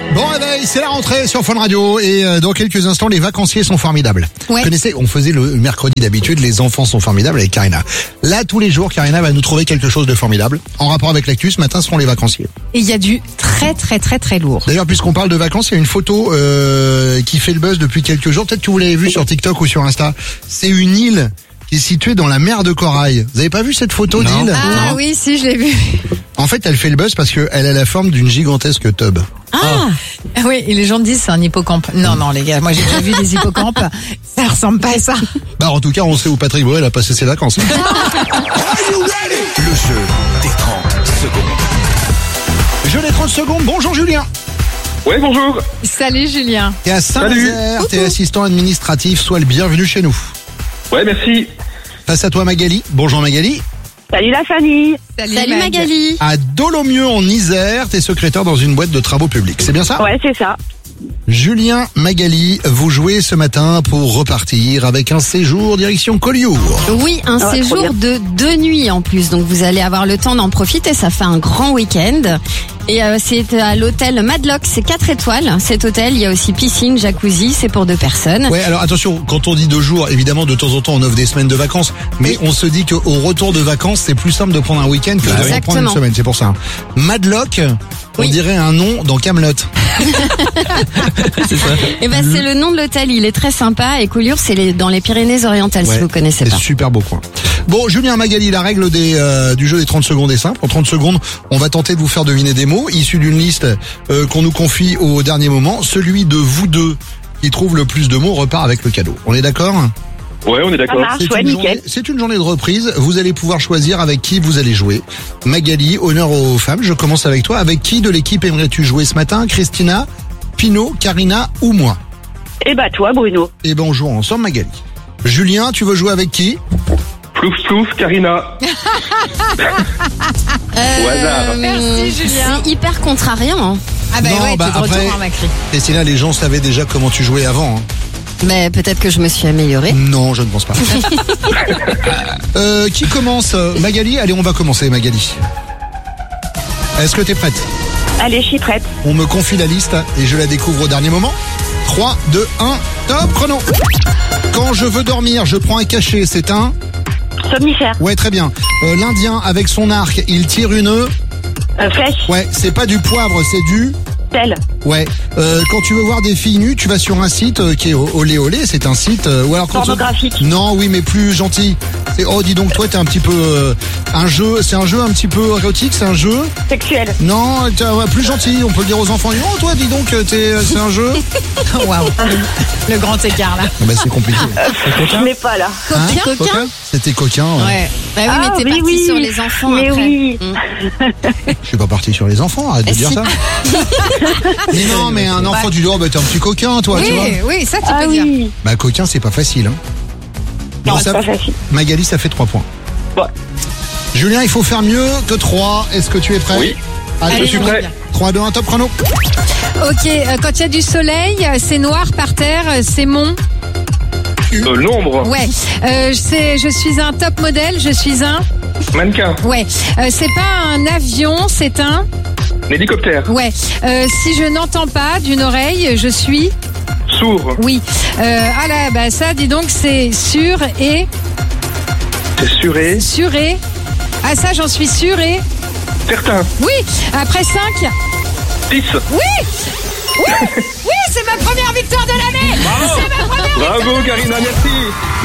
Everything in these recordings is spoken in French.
Bon réveil, c'est la rentrée sur Fun Radio et dans quelques instants les vacanciers sont formidables. Ouais. Vous connaissez, on faisait le mercredi d'habitude, les enfants sont formidables avec Karina. Là tous les jours Karina va nous trouver quelque chose de formidable en rapport avec l'actu. Ce matin seront les vacanciers. Et il y a du très lourd. D'ailleurs puisqu'on parle de vacances, il y a une photo qui fait le buzz depuis quelques jours. Peut-être que vous l'avez vue sur TikTok ou sur Insta. C'est une île qui est située dans la mer de Corail. Vous avez pas vu cette photo d'île? Ah Non. oui, si, je l'ai vu. En fait elle fait le buzz parce qu'elle a la forme d'une gigantesque tub. Ah oui, et les gens disent c'est un hippocampe. Non les gars, moi j'ai déjà vu des hippocampes, ça ressemble pas à ça. Bah en tout cas on sait où Patrick Bruel a passé ses vacances. Le jeu des 30 secondes. Je l'ai 30 secondes, bonjour Julien. Ouais, bonjour. Salut Julien. T'es à Saint-Nazaire, t'es assistant administratif, sois le bienvenu chez nous. Ouais, merci. Face à toi Magali, bonjour Magali. Salut la famille. Salut Magali. À Dolomieu en Isère, t'es secrétaire dans une boîte de travaux publics, c'est bien ça? Ouais, c'est ça. Julien, Magali, vous jouez ce matin pour repartir avec un séjour direction Collioure. Oui, un trop séjour bien. de 2 nuits en plus, donc vous allez avoir le temps d'en profiter, ça fait un grand week-end. Et c'est à l'hôtel Madlock, c'est 4 étoiles. Cet hôtel, il y a aussi piscine, jacuzzi, c'est pour 2 personnes. Ouais, alors attention, quand on dit 2 jours, évidemment de temps en temps on offre des semaines de vacances, mais on se dit qu'au retour de vacances, c'est plus simple de prendre un week-end que de reprendre Exactement. une semaine, c'est pour ça. Madlock, on Oui. dirait un nom dans Kaamelott. Et ben c'est le nom de l'hôtel, il est très sympa. Et Collioure, c'est dans les Pyrénées-Orientales, Ouais, si vous connaissez c'est pas. super beau coin. Bon, Julien, Magali, la règle du jeu des 30 secondes est simple. En 30 secondes, on va tenter de vous faire deviner des mots issus d'une liste qu'on nous confie au dernier moment. Celui de vous deux qui trouve le plus de mots repart avec le cadeau. On est d'accord? Ouais, on est Ça d'accord. marche, ouais, nickel. C'est une journée de reprise. Vous allez pouvoir choisir avec qui vous allez jouer. Magali, honneur aux femmes. Je commence avec toi. Avec qui de l'équipe aimerais-tu jouer ce matin? Christina, Pino, Karina ou moi? Et bah toi, Bruno. Eh ben, on joue ensemble, Magali. Julien, tu veux jouer avec qui? Plouf, plouf, Karina. Au hasard. Merci, Julien. C'est hyper contrariant. Hein. Ah bah Non, ouais, bah t'es de retour après- en Macri. Christina, les gens savaient déjà comment tu jouais avant. Hein. Mais peut-être que je me suis améliorée. Non, je ne pense pas. Qui commence? Magali? Allez, on va commencer, Magali. Est-ce que t'es prête? Allez, je suis prête. On me confie la liste et je la découvre au dernier moment. 3, 2, 1, top, chrono. Quand je veux dormir, je prends un cachet, c'est un... Somnifère. Ouais, très bien. L'Indien, avec son arc, il tire une... Flèche. Ouais, c'est pas du poivre, c'est du... Tel. Ouais. Quand tu veux voir des filles nues, tu vas sur un site qui est Olé Olé, c'est un site... ou alors quand Pornographique. Non, oui, mais plus gentil. Oh, dis donc, toi, t'es un petit peu... un jeu, c'est un jeu un petit peu érotique, c'est un jeu... Sexuel. Non, plus gentil, on peut le dire aux enfants. Oh, toi, dis donc, c'est un jeu... Waouh, le grand écart là. Ah bah, c'est compliqué. Je l'ai pas là. Hein, Coquin. C'était coquin. Ouais. Bah oui, Ah, mais t'es oui, parti oui. sur les enfants Mais après. oui. Je suis pas parti sur les enfants, arrête de Eh dire si. ça. Mais non, mais un enfant, tu dis, oh, bah, t'es un petit coquin, toi, tu vois. Oui, ça tu Ah peux dire. oui. Bah, coquin, c'est pas facile, hein. Non, Bon, c'est ça- pas facile. Magali, ça fait 3 points. Ouais. Julien, il faut faire mieux que 3. Est-ce que tu es prêt? Oui. Allez, Je suis prêt. 3, 2, 1, top chrono. Ok, quand il y a du soleil, c'est noir par terre, c'est mon... L'ombre. Ouais, je suis un top modèle, je suis un... Mannequin. Ouais, c'est pas un avion, c'est un... Hélicoptère. Ouais, si je n'entends pas d'une oreille, je suis... Sourd. Oui. Ah là, bah ça, dis donc, c'est sûr et... C'est suré. Suré. Ah ça, j'en suis sûr et... Certain. Oui, après 5... 10. Oui, c'est ma première victoire de l'année. C'est ma première. Bravo, Karina, merci.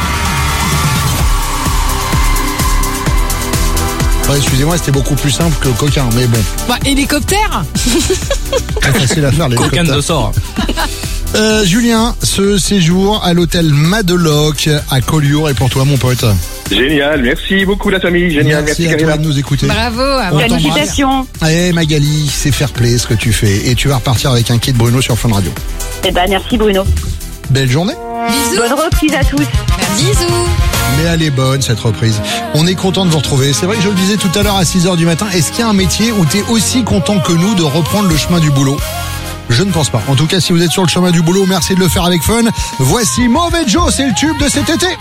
Ouais, excusez-moi, c'était beaucoup plus simple que coquin, mais bon. Bah, hélicoptère. Très facile à faire, les Coquin de sort. Julien, ce séjour à l'hôtel Madlock à Collioure est pour toi, mon pote. Génial, merci beaucoup la famille. Génial, merci, à toi Karina. de nous écouter. Bravo. On t'embrasse. Félicitations. Eh Magali, c'est fair play ce que tu fais. Et tu vas repartir avec un kit Bruno sur Fun Radio. Et bah merci Bruno. Belle journée. Bisous. Bonne reprise à tous. Bisous. Mais elle est bonne cette reprise. On est content de vous retrouver. C'est vrai que je le disais tout à l'heure à 6h du matin. Est-ce qu'il y a un métier où tu es aussi content que nous de reprendre le chemin du boulot? Je ne pense pas. En tout cas, si vous êtes sur le chemin du boulot, merci de le faire avec Fun. Voici Mauvais Joe, c'est le tube de cet été.